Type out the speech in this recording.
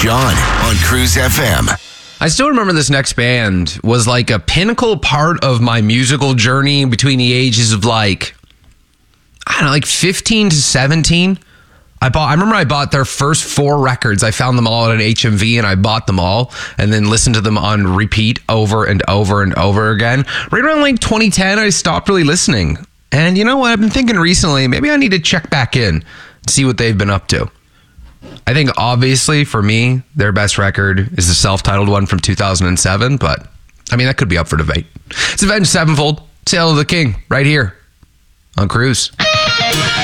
John on Cruise FM. I still remember this next band was like a pinnacle part of my musical journey between the ages of like 15 to 17. I remember I bought their first 4 records. I found them all at an HMV and I bought them all and then listened to them on repeat over and over and over again. Right around like 2010, I stopped really listening. And you know what? I've been thinking recently, maybe I need to check back in and see what they've been up to. I think obviously for me, their best record is the self-titled one from 2007, but I mean, that could be up for debate. It's Avenged Sevenfold, Tale of the King, right here on Cruise.